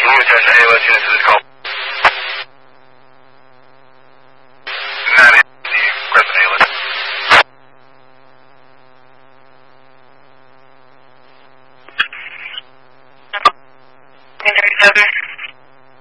New attention AOS units to this call. 90, Crescent AOS. 37.